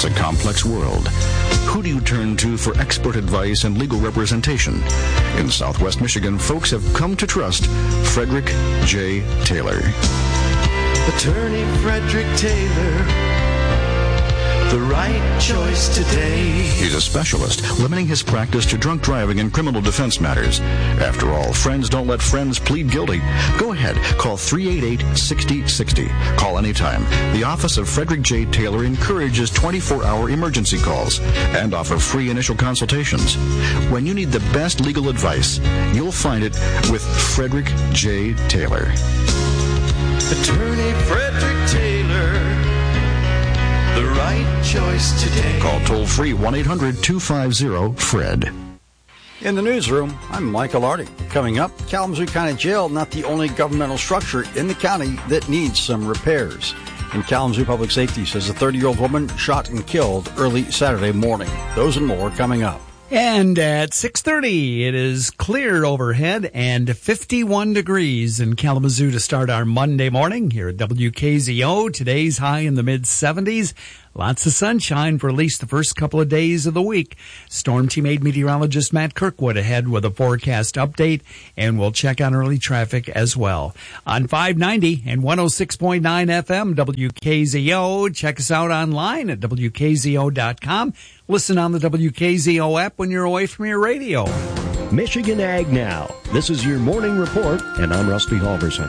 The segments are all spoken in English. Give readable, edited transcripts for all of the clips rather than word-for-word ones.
a complex world. Who do you turn to for expert advice and legal representation? In Southwest Michigan, folks have come to trust Frederick J. Taylor. Attorney Frederick Taylor, the right choice today. He's a specialist, limiting his practice to drunk driving and criminal defense matters. After all, friends don't let friends plead guilty. Go ahead, call 388-6060. Call anytime. The office of Frederick J. Taylor encourages 24-hour emergency calls and offer free initial consultations. When you need the best legal advice, you'll find it with Frederick J. Taylor. Attorney Frederick Taylor, the right choice today. Call toll-free 1-800-250-FRED. In the newsroom, I'm Michael Arty. Coming up, Kalamazoo County Jail, not the only governmental structure in the county that needs some repairs. And Kalamazoo Public Safety says a 30-year-old woman shot and killed early Saturday morning. Those and more coming up. And at 6:30, it is clear overhead and 51 degrees in Kalamazoo to start our Monday morning here at WKZO. Today's high in the mid-70s. Lots of sunshine for at least the first couple of days of the week. Storm Team 8 meteorologist Matt Kirkwood ahead with a forecast update, and we'll check on early traffic as well. On 590 and 106.9 FM, WKZO. Check us out online at WKZO.com. Listen on the WKZO app when you're away from your radio. Michigan Ag Now. This is your morning report, and I'm Rusty Halverson.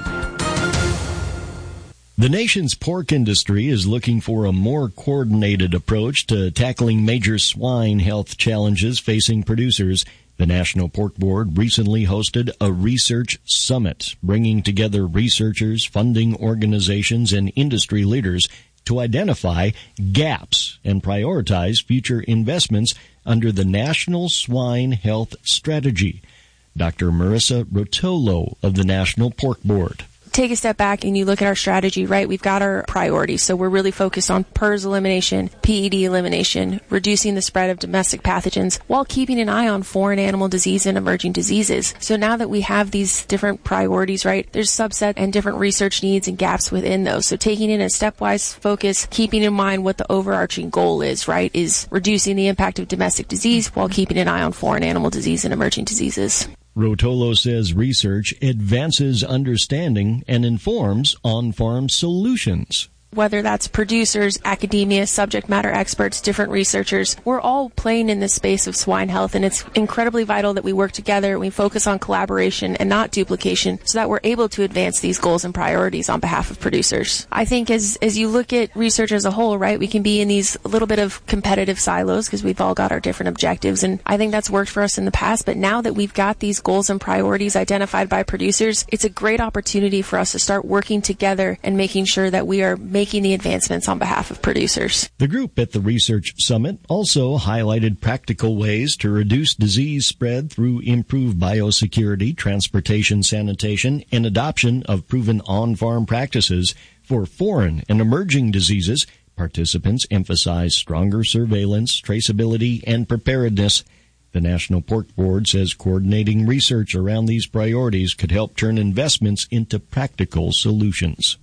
The nation's pork industry is looking for a more coordinated approach to tackling major swine health challenges facing producers. The National Pork Board recently hosted a research summit, bringing together researchers, funding organizations, and industry leaders to identify gaps and prioritize future investments under the National Swine Health Strategy. Dr. Marissa Rotolo of the National Pork Board. Take a step back and you look at our strategy, right? We've got our priorities. So we're really focused on PRRS elimination, PED elimination, reducing the spread of domestic pathogens while keeping an eye on foreign animal disease and emerging diseases. So now that we have these different priorities, right, there's subset and different research needs and gaps within those. So taking in a stepwise focus, keeping in mind what the overarching goal is, right, is reducing the impact of domestic disease while keeping an eye on foreign animal disease and emerging diseases. Rotolo says research advances understanding and informs on-farm solutions. Whether that's producers, academia, subject matter experts, different researchers, we're all playing in this space of swine health, and it's incredibly vital that we work together, we focus on collaboration and not duplication so that we're able to advance these goals and priorities on behalf of producers. I think as you look at research as a whole, right, we can be in these little bit of competitive silos because we've all got our different objectives, and I think that's worked for us in the past, but now that we've got these goals and priorities identified by producers, it's a great opportunity for us to start working together and making sure that we are making the advancements on behalf of producers. The group at the Research Summit also highlighted practical ways to reduce disease spread through improved biosecurity, transportation sanitation, and adoption of proven on-farm practices for foreign and emerging diseases. Participants emphasized stronger surveillance, traceability, and preparedness. The National Pork Board says coordinating research around these priorities could help turn investments into practical solutions.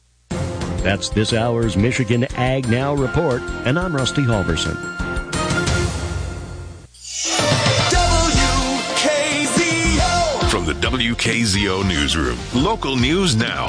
That's this hour's Michigan Ag Now report, and I'm Rusty Halverson. WKZO! From the WKZO Newsroom, local news now.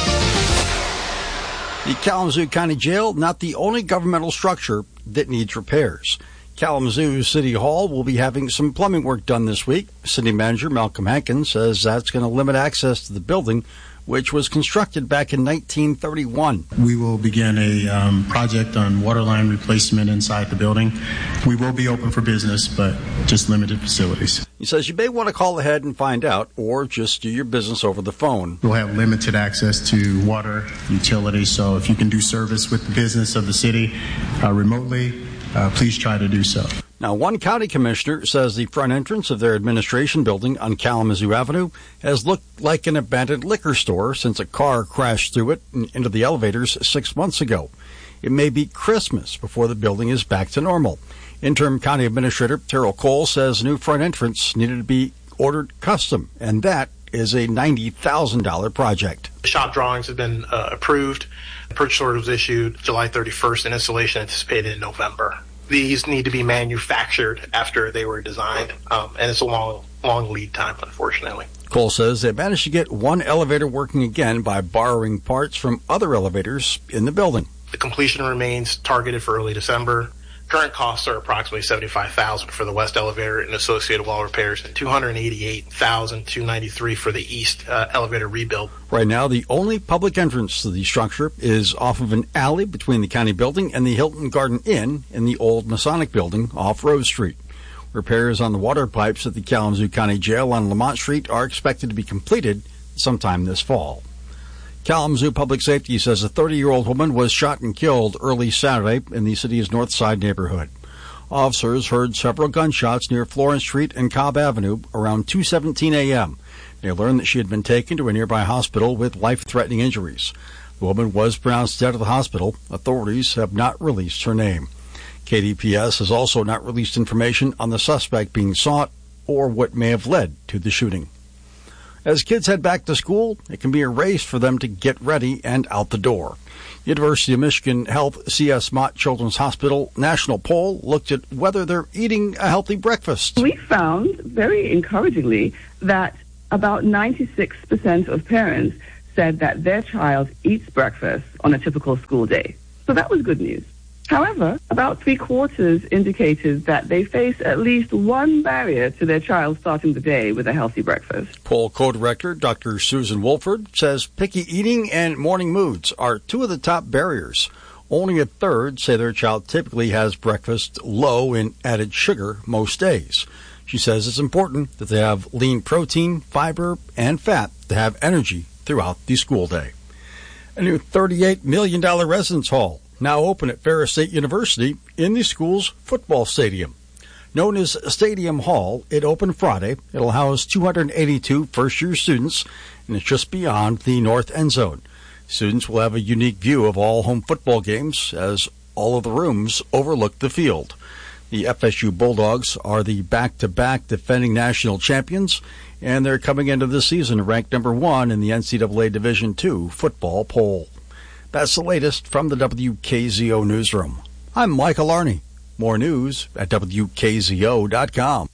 The Kalamazoo County Jail, not the only governmental structure that needs repairs. Kalamazoo City Hall will be having some plumbing work done this week. City Manager Malcolm Hankins says that's going to limit access to the building, which was constructed back in 1931. We will begin a project on water line replacement inside the building. We will be open for business, but just limited facilities. He says you may want to call ahead and find out, or just do your business over the phone. We'll have limited access to water, utilities, so if you can do service with the business of the city remotely, please try to do so. Now, one county commissioner says the front entrance of their administration building on Kalamazoo Avenue has looked like an abandoned liquor store since a car crashed through it and into the elevators 6 months ago. It may be Christmas before the building is back to normal. Interim County Administrator Terrell Cole says new front entrance needed to be ordered custom, and that is a $90,000 project. The shop drawings have been approved. The purchase order was issued July 31st and installation anticipated in November. These need to be manufactured after they were designed, and it's a long lead time, unfortunately. Cole says they managed to get one elevator working again by borrowing parts from other elevators in the building. The completion remains targeted for early December. Current costs are approximately $75,000 for the west elevator and associated wall repairs, and $288,293 for the east elevator rebuild. Right now, the only public entrance to the structure is off of an alley between the county building and the Hilton Garden Inn in the old Masonic building off Rose Street. Repairs on the water pipes at the Kalamazoo County Jail on Lamont Street are expected to be completed sometime this fall. Kalamazoo Public Safety says a 30-year-old woman was shot and killed early Saturday in the city's North Side neighborhood. Officers heard several gunshots near Florence Street and Cobb Avenue around 2:17 a.m. They learned that she had been taken to a nearby hospital with life-threatening injuries. The woman was pronounced dead at the hospital. Authorities have not released her name. KDPS has also not released information on the suspect being sought or what may have led to the shooting. As kids head back to school, it can be a race for them to get ready and out the door. University of Michigan Health C.S. Mott Children's Hospital national poll looked at whether they're eating a healthy breakfast. We found, very encouragingly, that about 96% of parents said that their child eats breakfast on a typical school day. So that was good news. However, about 3/4 indicated that they face at least one barrier to their child starting the day with a healthy breakfast. Poll co-director Dr. Susan Wolford says picky eating and morning moods are two of the top barriers. Only a third say their child typically has breakfast low in added sugar most days. She says it's important that they have lean protein, fiber, and fat to have energy throughout the school day. A new $38 million residence hall now open at Ferris State University in the school's football stadium. Known as Stadium Hall, it opened Friday. It'll house 282 first-year students, and it's just beyond the north end zone. Students will have a unique view of all home football games, as all of the rooms overlook the field. The FSU Bulldogs are the back-to-back defending national champions, and they're coming into this season ranked number 1 in the NCAA Division II football poll. That's the latest from the WKZO Newsroom. I'm Michael Arney. More news at WKZO.com.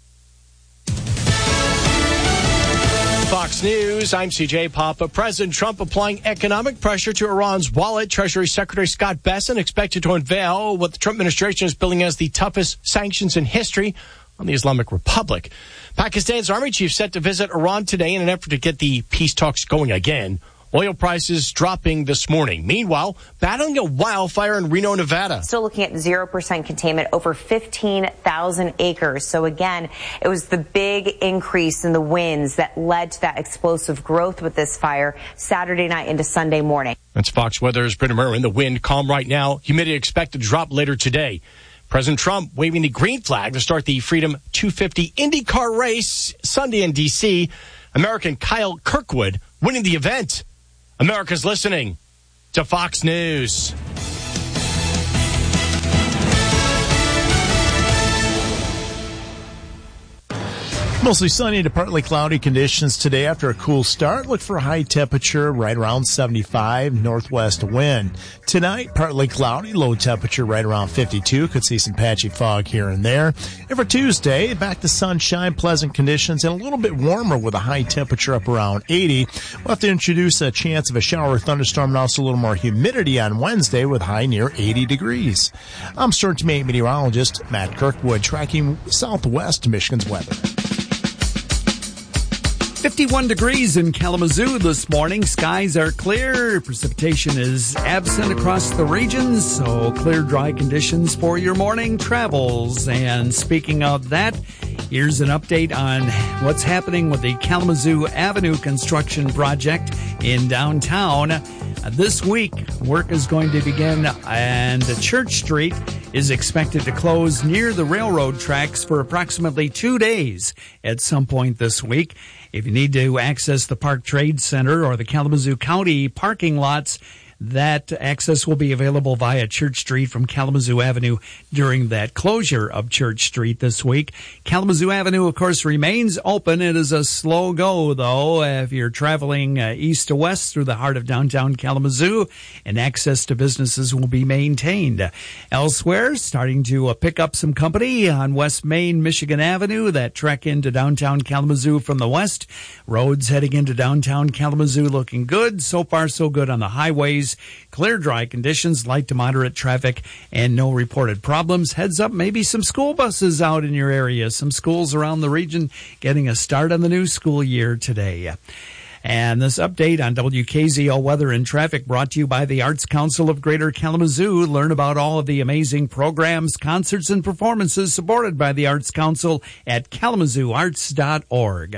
Fox News, I'm CJ Papa. President Trump applying economic pressure to Iran's wallet. Treasury Secretary Scott Bessent expected to unveil what the Trump administration is billing as the toughest sanctions in history on the Islamic Republic. Pakistan's army chief set to visit Iran today in an effort to get the peace talks going again. Oil prices dropping this morning. Meanwhile, battling a wildfire in Reno, Nevada. Still looking at 0% containment, over 15,000 acres. So again, it was the big increase in the winds that led to that explosive growth with this fire Saturday night into Sunday morning. That's Fox Weather's Britta Merwin. The wind calm right now. Humidity expected to drop later today. President Trump waving the green flag to start the Freedom 250 IndyCar race Sunday in D.C. American Kyle Kirkwood winning the event. America's listening to Fox News. Mostly sunny to partly cloudy conditions today after a cool start. Look for a high temperature right around 75, northwest wind. Tonight, partly cloudy, low temperature right around 52. Could see some patchy fog here and there. And for Tuesday, back to sunshine, pleasant conditions, and a little bit warmer with a high temperature up around 80. We'll have to introduce a chance of a shower or thunderstorm and also a little more humidity on Wednesday with high near 80 degrees. I'm Storm Team 8 meteorologist Matt Kirkwood, tracking southwest Michigan's weather. 51 degrees in Kalamazoo this morning. Skies are clear. Precipitation is absent across the region, so clear, dry conditions for your morning travels. And speaking of that, here's an update on what's happening with the Kalamazoo Avenue construction project in downtown. This week, work is going to begin, and Church Street is expected to close near the railroad tracks for approximately 2 days at some point this week. If you need to access the Park Trade Center or the Kalamazoo County parking lots, That access will be available via Church Street from Kalamazoo Avenue during that closure of Church Street this week. Kalamazoo Avenue, of course, remains open. It is a slow go, though, if you're traveling east to west through the heart of downtown Kalamazoo, and access to businesses will be maintained. Elsewhere, starting to pick up some company on West Main, Michigan Avenue, that trek into downtown Kalamazoo from the west. Roads heading into downtown Kalamazoo looking good. So far, so good on the highways. Clear, dry conditions, light to moderate traffic, and no reported problems. Heads up, maybe some school buses out in your area. Some schools around the region getting a start on the new school year today. And this update on WKZO weather and traffic brought to you by the Arts Council of Greater Kalamazoo. Learn about all of the amazing programs, concerts, and performances supported by the Arts Council at kalamazooarts.org.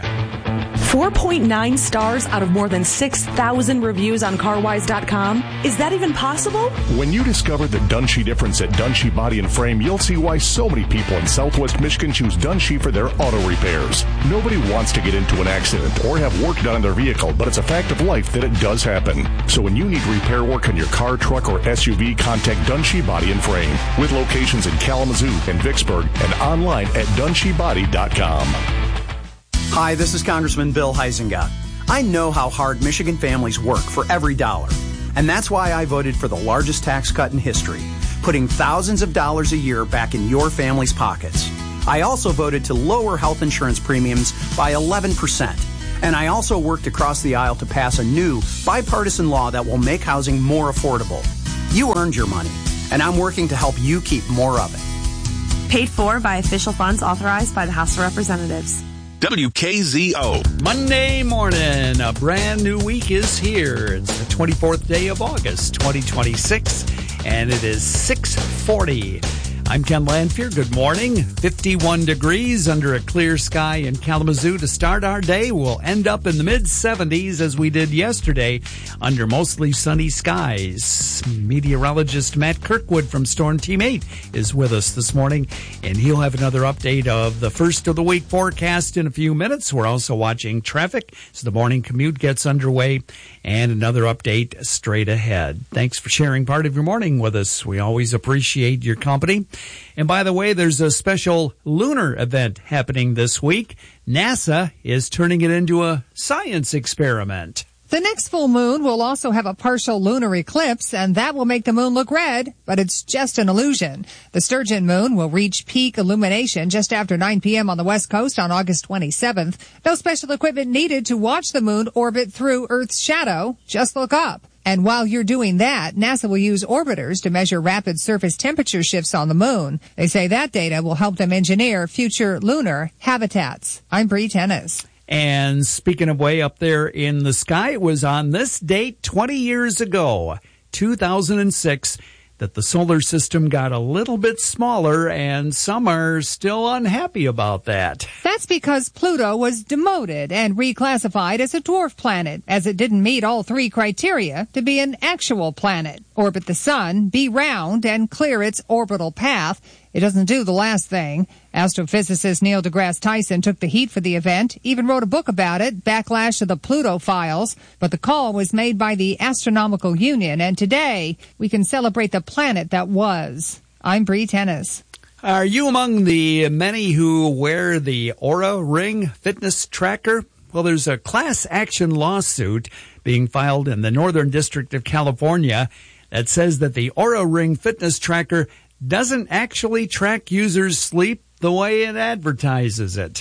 4.9 stars out of more than 6,000 reviews on CarWise.com. Is that even possible? When you discover the Dunshee difference at Dunshee Body and Frame, you'll see why so many people in Southwest Michigan choose Dunshee for their auto repairs. Nobody wants to get into an accident or have work done on their vehicle, but it's a fact of life that it does happen. So when you need repair work on your car, truck, or SUV, contact Dunshee Body and Frame, with locations in Kalamazoo and Vicksburg and online at DunsheeBody.com. Hi, this is Congressman Bill Huizenga. I know how hard Michigan families work for every dollar, and that's why I voted for the largest tax cut in history, putting thousands of dollars a year back in your family's pockets. I also voted to lower health insurance premiums by 11%, and I also worked across the aisle to pass a new bipartisan law that will make housing more affordable. You earned your money, and I'm working to help you keep more of it. Paid for by official funds authorized by the House of Representatives. WKZO. Monday morning, a brand new week is here. It's the 24th day of August, 2026, and it is 6:40. I'm Ken Lanfear. Good morning. 51 degrees under a clear sky in Kalamazoo to start our day. We'll end up in the mid-70s as we did yesterday under mostly sunny skies. Meteorologist Matt Kirkwood from Storm Team 8 is with us this morning, and he'll have another update of the first of the week forecast in a few minutes. We're also watching traffic as the morning commute gets underway, and another update straight ahead. Thanks for sharing part of your morning with us. We always appreciate your company. And by the way, there's a special lunar event happening this week. NASA is turning it into a science experiment. The next full moon will also have a partial lunar eclipse, and that will make the moon look red, but it's just an illusion. The Sturgeon moon will reach peak illumination just after 9 p.m. on the west coast on August 27th. No special equipment needed to watch the moon orbit through Earth's shadow. Just look up. And while you're doing that, NASA will use orbiters to measure rapid surface temperature shifts on the moon. They say that data will help them engineer future lunar habitats. I'm Bree Tennis. And speaking of way up there in the sky, it was on this date 20 years ago, 2006, that the solar system got a little bit smaller, and some are still unhappy about that. That's because Pluto was demoted and reclassified as a dwarf planet, as it didn't meet all three criteria to be an actual planet: orbit the sun, be round, and clear its orbital path. It doesn't do the last thing. Astrophysicist Neil deGrasse Tyson took the heat for the event, even wrote a book about it, Backlash of the Pluto Files. But the call was made by the Astronomical Union, and today we can celebrate the planet that was. I'm Bree Tennis. Are you among the many who wear the Oura Ring fitness tracker? Well, there's a class action lawsuit being filed in the Northern District of California that says that the Oura Ring fitness tracker doesn't actually track users' sleep the way it advertises it.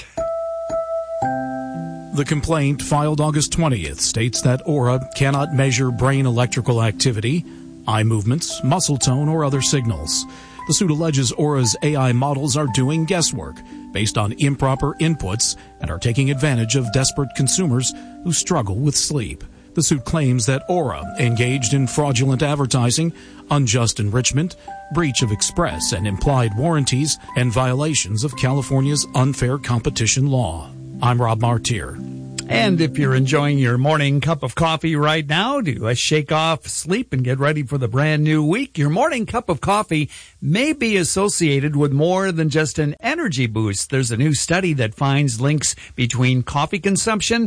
The complaint, filed August 20th, states that Oura cannot measure brain electrical activity, eye movements, muscle tone, or other signals. The suit alleges Oura's AI models are doing guesswork based on improper inputs and are taking advantage of desperate consumers who struggle with sleep. The suit claims that Oura engaged in fraudulent advertising, unjust enrichment, breach of express and implied warranties, and violations of California's unfair competition law. I'm Rob Martier. And if you're enjoying your morning cup of coffee right now to shake off sleep and get ready for the brand new week, your morning cup of coffee may be associated with more than just an energy boost. There's a new study that finds links between coffee consumption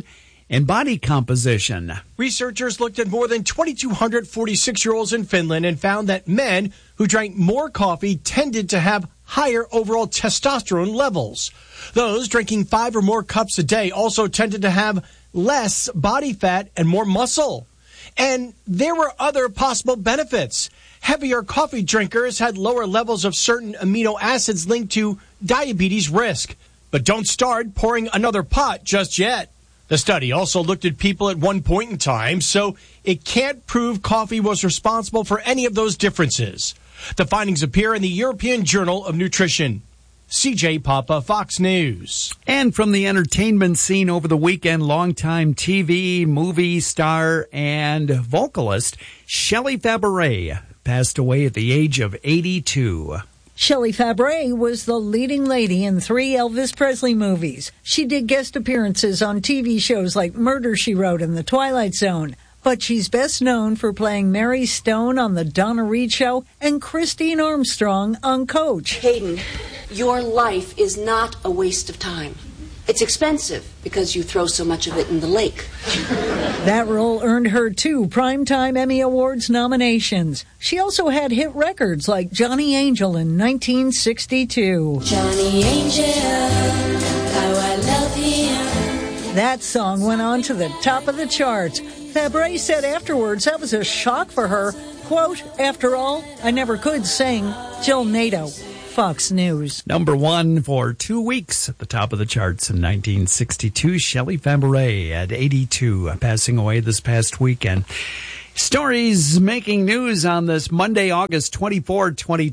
and body composition. Researchers looked at more than 2,200 46-year-olds in Finland and found that men who drank more coffee tended to have higher overall testosterone levels. Those drinking 5 or more cups a day also tended to have less body fat and more muscle. And there were other possible benefits. Heavier coffee drinkers had lower levels of certain amino acids linked to diabetes risk. But don't start pouring another pot just yet. The study also looked at people at one point in time, so it can't prove coffee was responsible for any of those differences. The findings appear in the European Journal of Nutrition. CJ Papa, Fox News. And from the entertainment scene over the weekend, longtime TV, movie star, and vocalist Shelley Fabares passed away at the age of 82. Shelley Fabares was the leading lady in 3 Elvis Presley movies. She did guest appearances on TV shows like Murder, She Wrote and The Twilight Zone. But she's best known for playing Mary Stone on The Donna Reed Show and Christine Armstrong on Coach. Hayden, your life is not a waste of time. It's expensive because you throw so much of it in the lake. That role earned her 2 Primetime Emmy Awards nominations. She also had hit records like Johnny Angel in 1962. Johnny Angel, how I love him. That song went on to the top of the charts. Fabares said afterwards that was a shock for her. Quote, "After all, I never could sing." Jill Nato, Fox News. Number 1 for 2 weeks at the top of the charts in 1962. Shelley Fabares at 82, passing away this past weekend. Stories making news on this Monday, August 24,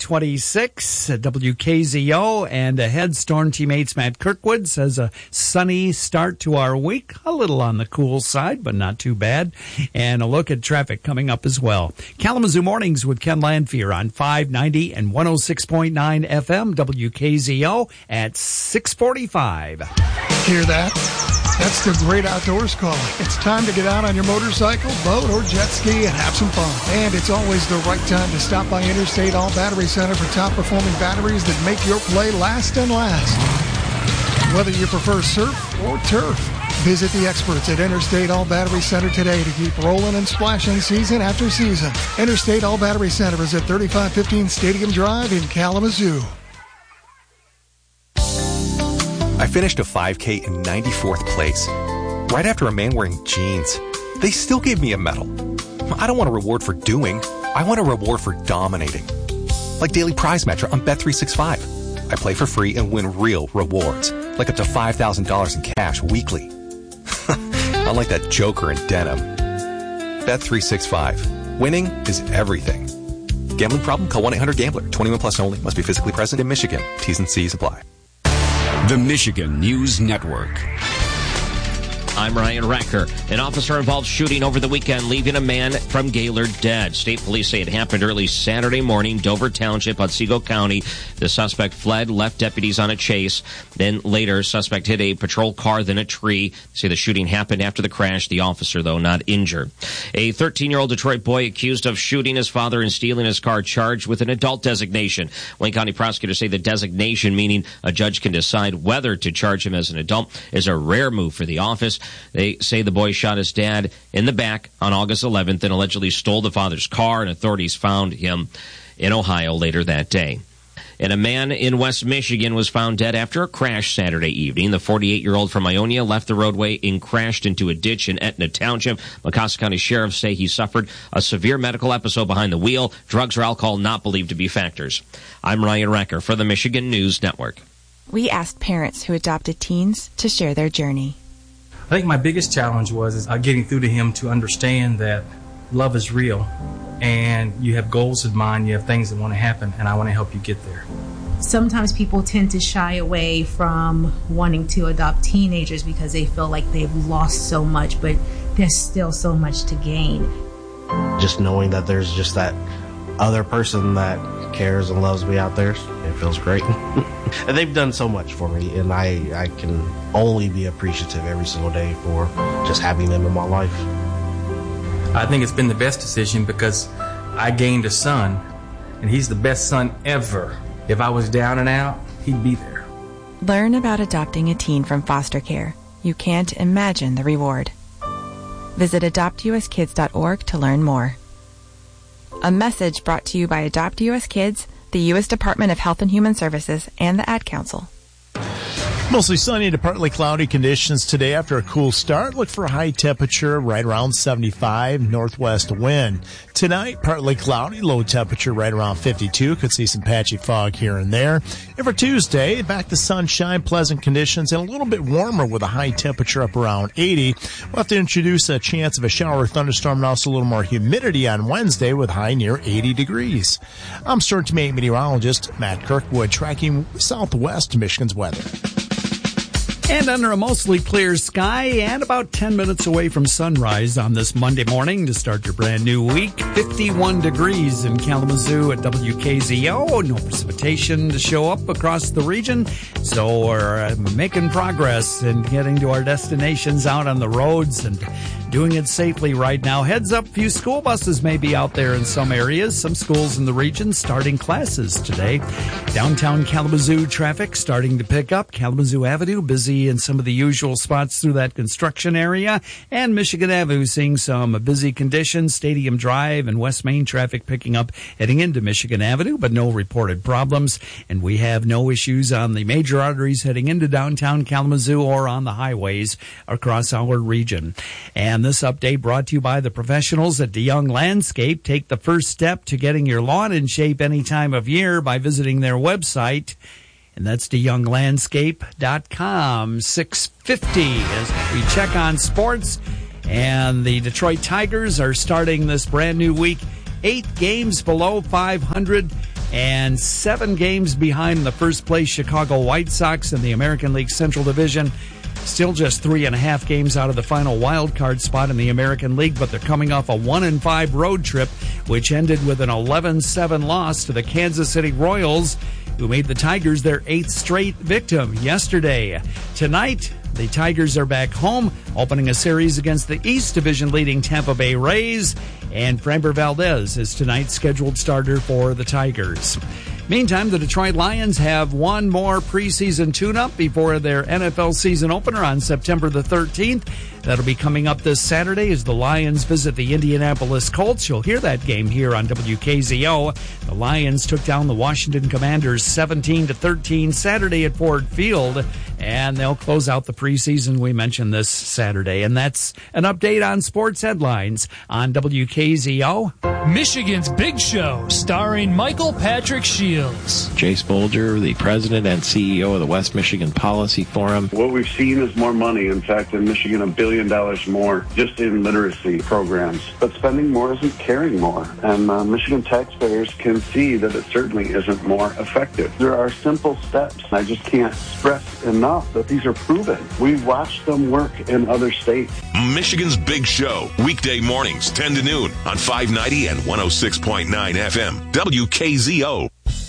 2026 at WKZO, and ahead Storm Teammates Matt Kirkwood says a sunny start to our week, a little on the cool side, but not too bad, and a look at traffic coming up as well. Kalamazoo Mornings with Ken Lanfear on 590 and 106.9 FM WKZO at 6:45. Hear that? That's the Great Outdoors calling. It's time to get out on your motorcycle, boat, or jet ski and have some fun. And it's always the right time to stop by Interstate All Battery Center for top-performing batteries that make your play last and last. Whether you prefer surf or turf, visit the experts at Interstate All Battery Center today to keep rolling and splashing season after season. Interstate All Battery Center is at 3515 Stadium Drive in Kalamazoo. I finished a 5K in 94th place, right after a man wearing jeans. They still gave me a medal. I don't want a reward for doing. I want a reward for dominating. Like Daily Prize Matcher on Bet365. I play for free and win real rewards, like up to $5,000 in cash weekly. Unlike that joker in denim. Bet365. Winning is everything. Gambling problem? Call 1-800-GAMBLER. 21 plus only. Must be physically present in Michigan. T's and C's apply. The Michigan News Network. I'm Ryan Recker. An officer-involved shooting over the weekend, leaving a man from Gaylord dead. State police say it happened early Saturday morning, Dover Township, Otsego County. The suspect fled, left deputies on a chase. Then later, suspect hit a patrol car, then a tree. They say the shooting happened after the crash. The officer, though, not injured. A 13-year-old Detroit boy accused of shooting his father and stealing his car, charged with an adult designation. Wayne County prosecutors say the designation, meaning a judge can decide whether to charge him as an adult, is a rare move for the office. They say the boy shot his dad in the back on August 11th and allegedly stole the father's car, and authorities found him in Ohio later that day. And a man in West Michigan was found dead after a crash Saturday evening. The 48-year-old from Ionia left the roadway and crashed into a ditch in Etna Township. Mecosta County sheriffs say he suffered a severe medical episode behind the wheel. Drugs or alcohol not believed to be factors. I'm Ryan Recker for the Michigan News Network. We asked parents who adopted teens to share their journey. I think my biggest challenge was getting through to him to understand that love is real and you have goals in mind, you have things that want to happen, and I want to help you get there. Sometimes people tend to shy away from wanting to adopt teenagers because they feel like they've lost so much, but there's still so much to gain. Just knowing that there's just that other person that cares and loves me out there, it feels great. And they've done so much for me, and I can only be appreciative every single day for just having them in my life. I think it's been the best decision because I gained a son, and he's the best son ever. If I was down and out, he'd be there. Learn about adopting a teen from foster care. You can't imagine the reward. Visit adoptuskids.org to learn more. A message brought to you by Adopt U.S. Kids, the U.S. Department of Health and Human Services, and the Ad Council. Mostly sunny to partly cloudy conditions today after a cool start. Look for a high temperature right around 75, northwest wind. Tonight, partly cloudy, low temperature right around 52. Could see some patchy fog here and there. And for Tuesday, back to sunshine, pleasant conditions, and a little bit warmer with a high temperature up around 80. We'll have to introduce a chance of a shower or thunderstorm and also a little more humidity on Wednesday with high near 80 degrees. I'm Storm Team 8 meteorologist Matt Kirkwood, tracking southwest Michigan's weather. And under a mostly clear sky and about 10 minutes away from sunrise on this Monday morning to start your brand new week. 51 degrees in Kalamazoo at WKZO. No precipitation to show up across the region. So we're making progress in getting to our destinations out on the roads and doing it safely right now. Heads up, few school buses may be out there in some areas. Some schools in the region starting classes today. Downtown Kalamazoo traffic starting to pick up. Kalamazoo Avenue busy in some of the usual spots through that construction area. And Michigan Avenue seeing some busy conditions. Stadium Drive and West Main traffic picking up heading into Michigan Avenue, but no reported problems. And we have no issues on the major arteries heading into downtown Kalamazoo or on the highways across our region. And this update brought to you by the professionals at DeYoung Landscape. Take the first step to getting your lawn in shape any time of year by visiting their website. And that's DeYoungLandscape.com. 6:50 as we check on sports. And the Detroit Tigers are starting this brand new week 8 games below 500 and 7 games behind the first place Chicago White Sox in the American League Central Division. Still just 3.5 games out of the final wild card spot in the American League, but they're coming off a 1-5 road trip, which ended with an 11-7 loss to the Kansas City Royals, who made the Tigers their 8th straight victim yesterday. Tonight, the Tigers are back home, opening a series against the East Division leading Tampa Bay Rays, and Framber Valdez is tonight's scheduled starter for the Tigers. Meantime, the Detroit Lions have one more preseason tune-up before their NFL season opener on September the 13th. That'll be coming up this Saturday as the Lions visit the Indianapolis Colts. You'll hear that game here on WKZO. The Lions took down the Washington Commanders 17-13 Saturday at Ford Field, and they'll close out the preseason we mentioned this Saturday. And that's an update on sports headlines on WKZO. Michigan's Big Show, starring Michael Patrick Shields. Jay Spolger, the president and CEO of the West Michigan Policy Forum. What we've seen is more money. In fact, in Michigan, $1 billion more just in literacy programs. But spending more isn't caring more. And Michigan taxpayers can see that it certainly isn't more effective. There are simple steps. I just can't stress enough that these are proven. We've watched them work in other states. Michigan's Big Show, weekday mornings, 10 to noon on 590 and 106.9 FM, WKZO.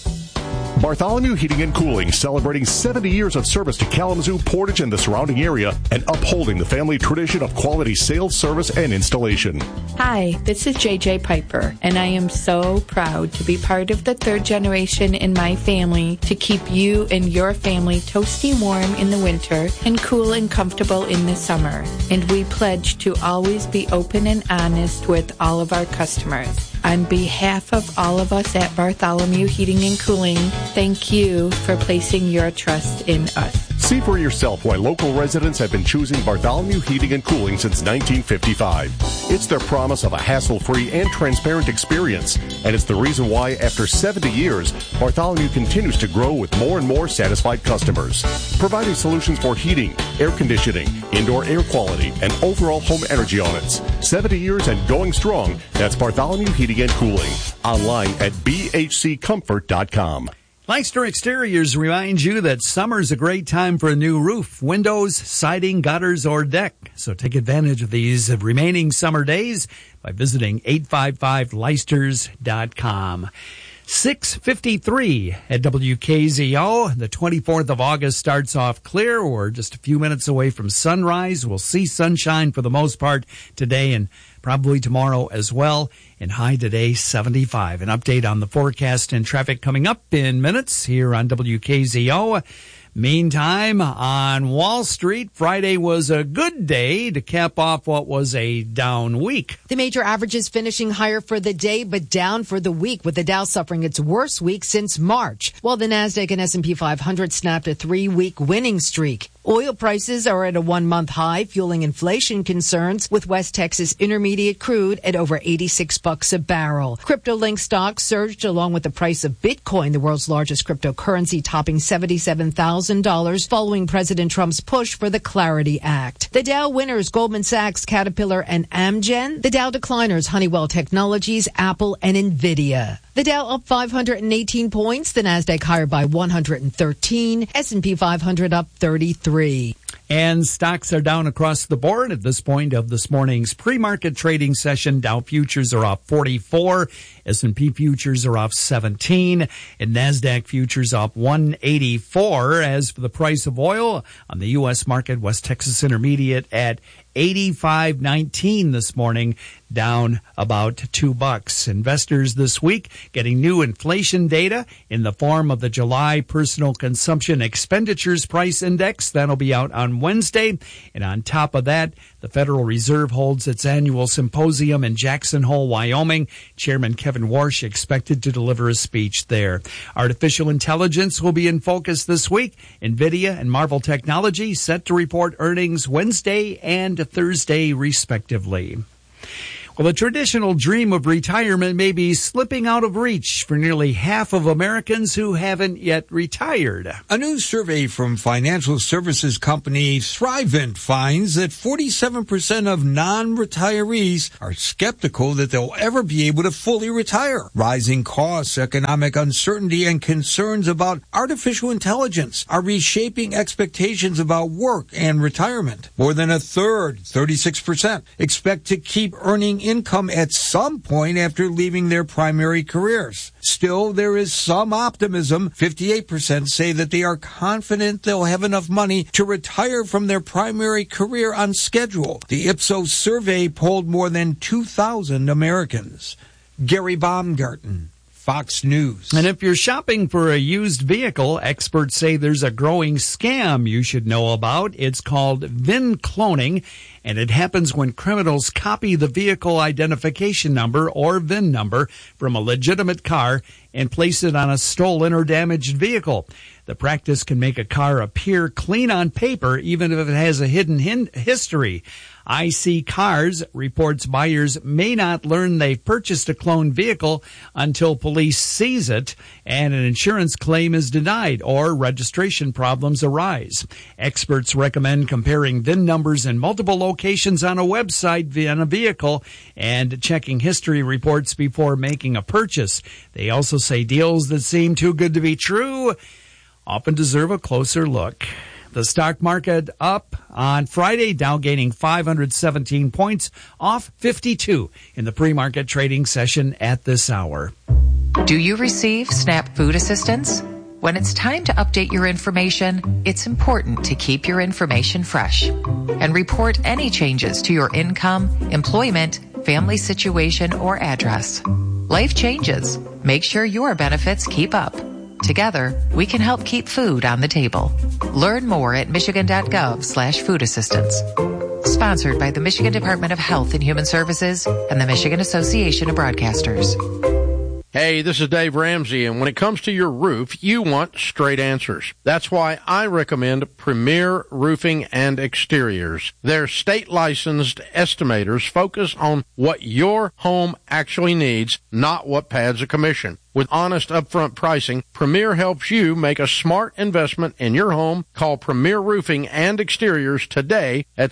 Bartholomew Heating and Cooling, celebrating 70 years of service to Kalamazoo, Portage, and the surrounding area, and upholding the family tradition of quality sales, service, and installation. Hi, this is JJ Piper, and I am so proud to be part of the third generation in my family to keep you and your family toasty warm in the winter and cool and comfortable in the summer. And we pledge to always be open and honest with all of our customers. On behalf of all of us at Bartholomew Heating and Cooling, thank you for placing your trust in us. See for yourself why local residents have been choosing Bartholomew Heating and Cooling since 1955. It's their promise of a hassle-free and transparent experience, and it's the reason why, after 70 years, Bartholomew continues to grow with more and more satisfied customers. Providing solutions for heating, air conditioning, indoor air quality, and overall home energy audits. 70 years and going strong. That's Bartholomew Heating and Cooling. Online at bhccomfort.com. Leicester Exteriors reminds you that summer's a great time for a new roof, windows, siding, gutters, or deck. So take advantage of these remaining summer days by visiting 855leicesters.com. 6:53 at WKZO. The 24th of August starts off clear. We're just a few minutes away from sunrise. We'll see sunshine for the most part today and probably tomorrow as well. And high today, 75. An update on the forecast and traffic coming up in minutes here on WKZO. Meantime, on Wall Street, Friday was a good day to cap off what was a down week. The major averages finishing higher for the day, but down for the week, with the Dow suffering its worst week since March, while the Nasdaq and S&P 500 snapped a 3-week winning streak. Oil prices are at a 1-month high, fueling inflation concerns, with West Texas Intermediate crude at over $86 a barrel. Crypto-linked stocks surged along with the price of Bitcoin, the world's largest cryptocurrency, topping $77,000 following President Trump's push for the Clarity Act. The Dow winners, Goldman Sachs, Caterpillar, and Amgen. The Dow decliners, Honeywell Technologies, Apple, and Nvidia. The Dow up 518 points, the Nasdaq higher by 113, S&P 500 up 33. And stocks are down across the board at this point of this morning's pre-market trading session. Dow futures are off 44, S&P futures are off 17, and NASDAQ futures up 184. As for the price of oil on the U.S. market, West Texas Intermediate at $85.19 this morning, down about $2. Investors this week getting new inflation data in the form of the July Personal Consumption Expenditures Price Index. That'll be out on Wednesday. And on top of that, the Federal Reserve holds its annual symposium in Jackson Hole, Wyoming. Chairman Kevin Warsh expected to deliver a speech there. Artificial intelligence will be in focus this week. NVIDIA and Marvell Technology set to report earnings Wednesday and Thursday, respectively. Well, the traditional dream of retirement may be slipping out of reach for nearly half of Americans who haven't yet retired. A new survey from financial services company Thrivent finds that 47% of non-retirees are skeptical that they'll ever be able to fully retire. Rising costs, economic uncertainty, and concerns about artificial intelligence are reshaping expectations about work and retirement. More than a third, 36%, expect to keep earning income at some point after leaving their primary careers. Still, there is some optimism. 58% say that they are confident they'll have enough money to retire from their primary career on schedule. The Ipsos survey polled more than 2,000 Americans. Gary Baumgarten, Fox News. And if you're shopping for a used vehicle, experts say there's a growing scam you should know about. It's called VIN cloning, and it happens when criminals copy the vehicle identification number or VIN number from a legitimate car and place it on a stolen or damaged vehicle. The practice can make a car appear clean on paper, even if it has a hidden history. IC Cars reports buyers may not learn they've purchased a cloned vehicle until police seize it and an insurance claim is denied or registration problems arise. Experts recommend comparing VIN numbers in multiple locations on a website on a vehicle and checking history reports before making a purchase. They also say deals that seem too good to be true often deserve a closer look. The stock market up on Friday, Dow gaining 517 points, off 52 in the pre-market trading session at this hour. Do you receive SNAP food assistance? When it's time to update your information, it's important to keep your information fresh and report any changes to your income, employment, family situation, or address. Life changes. Make sure your benefits keep up. Together, we can help keep food on the table. Learn more at michigan.gov/food assistance. Sponsored by the Michigan Department of Health and Human Services and the Michigan Association of Broadcasters. Hey, this is Dave Ramsey, and when it comes to your roof, you want straight answers. That's why I recommend Premier Roofing and Exteriors. Their state-licensed estimators focus on what your home actually needs, not what pads a commission. With honest upfront pricing, Premier helps you make a smart investment in your home. Call Premier Roofing and Exteriors today at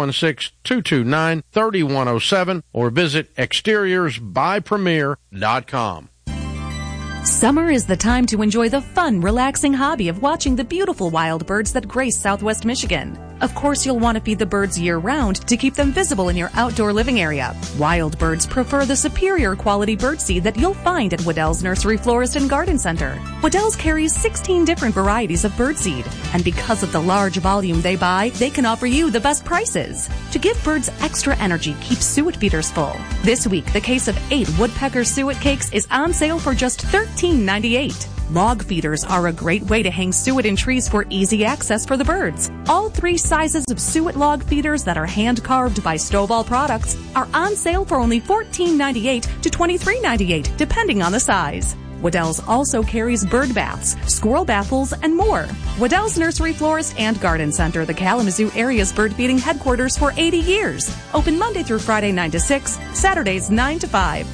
616-229-3107 or visit exteriorsbypremier.com. Summer is the time to enjoy the fun, relaxing hobby of watching the beautiful wild birds that grace Southwest Michigan. Of course, you'll want to feed the birds year-round to keep them visible in your outdoor living area. Wild birds prefer the superior quality birdseed that you'll find at Waddell's Nursery Florist and Garden Center. Waddell's carries 16 different varieties of birdseed, and because of the large volume they buy, they can offer you the best prices. To give birds extra energy, keep suet feeders full. This week, the case of 8 woodpecker suet cakes is on sale for just $13.98. Log feeders are a great way to hang suet in trees for easy access for the birds. All 3 sizes of suet log feeders that are hand-carved by Stovall Products are on sale for only $14.98 to $23.98, depending on the size. Waddell's also carries bird baths, squirrel baffles, and more. Waddell's Nursery Florist and Garden Center, the Kalamazoo area's bird feeding headquarters for 80 years. Open Monday through Friday 9 to 6, Saturdays 9 to 5.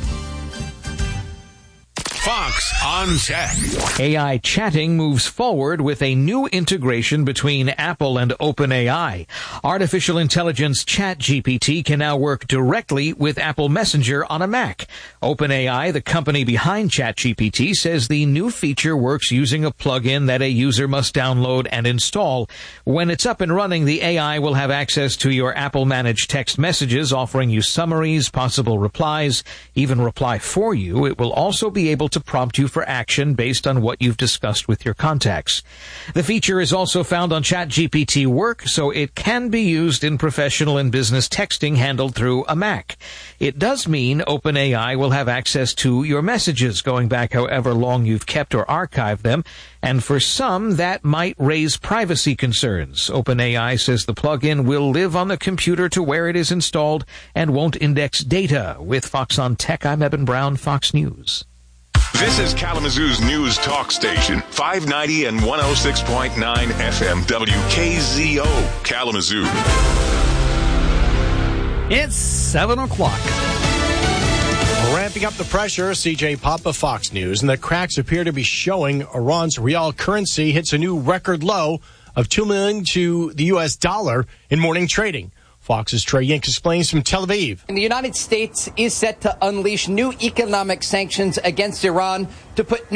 Fox on Tech. AI chatting moves forward with a new integration between Apple and OpenAI. Artificial intelligence ChatGPT can now work directly with Apple Messenger on a Mac. OpenAI, the company behind ChatGPT, says the new feature works using a plugin that a user must download and install. When it's up and running, the AI will have access to your Apple-managed text messages, offering you summaries, possible replies, even reply for you. It will also be able to prompt you for action based on what you've discussed with your contacts. The feature is also found on ChatGPT Work, so it can be used in professional and business texting handled through a Mac. It does mean OpenAI will have access to your messages going back however long you've kept or archived them, and for some, that might raise privacy concerns. OpenAI says the plugin will live on the computer to where it is installed and won't index data. With Fox on Tech, I'm Eben Brown, Fox News. This is Kalamazoo's news talk station, 590 and 106.9 FM, WKZO, Kalamazoo. It's 7 o'clock. Ramping up the pressure, CJ Papa, Fox News, and the cracks appear to be showing. Iran's real currency hits a new record low of $2 million to the U.S. dollar in morning trading. Fox's Trey Yink explains from Tel Aviv. And the United States is set to unleash new economic sanctions against Iran to put